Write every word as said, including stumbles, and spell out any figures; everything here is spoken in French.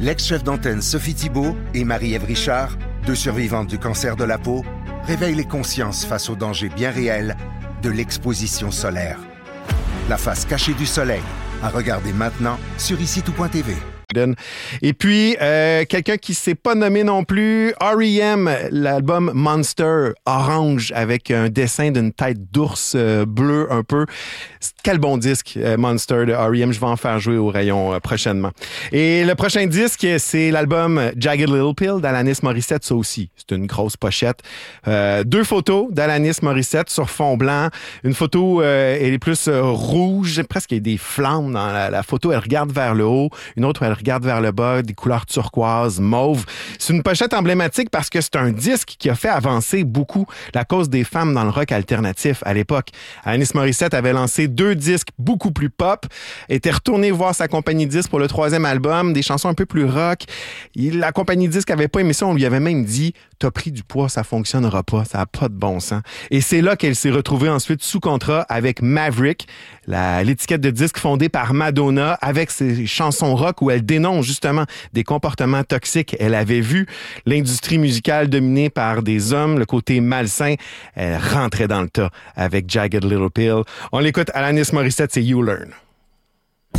L'ex-chef d'antenne Sophie Thibault et Marie-Ève Richard, deux survivantes du cancer de la peau, réveillent les consciences face aux dangers bien réels de l'exposition solaire. La face cachée du soleil, à regarder maintenant sur ici tout point t v. Et puis, euh, quelqu'un qui ne s'est pas nommé non plus, R E M, l'album Monster, orange, avec un dessin d'une tête d'ours euh, bleu un peu. Quel bon disque, euh, Monster de R E M. Je vais en faire jouer au rayon euh, prochainement. Et le prochain disque, c'est l'album Jagged Little Pill d'Alanis Morissette, ça aussi. C'est une grosse pochette. Euh, deux photos d'Alanis Morissette sur fond blanc. Une photo, euh, elle est plus euh, rouge, presque il y a des flammes dans la, la photo. Elle regarde vers le haut. Une autre, elle regarde vers le bas, des couleurs turquoise, mauve. C'est une pochette emblématique parce que c'est un disque qui a fait avancer beaucoup la cause des femmes dans le rock alternatif à l'époque. Alanis Morissette avait lancé deux disques beaucoup plus pop, était retournée voir sa compagnie disque pour le troisième album, des chansons un peu plus rock. La compagnie disque avait pas aimé ça, on lui avait même dit « T'as pris du poids, ça fonctionnera pas, ça a pas de bon sens ». Et c'est là qu'elle s'est retrouvée ensuite sous contrat avec Maverick, la, l'étiquette de disque fondée par Madonna, avec ses chansons rock où elle dénonce justement des comportements toxiques. Elle avait vu l'industrie musicale dominée par des hommes, le côté malsain. Elle rentrait dans le tas avec Jagged Little Pill. On l'écoute, Alanis Morissette, c'est You Learn.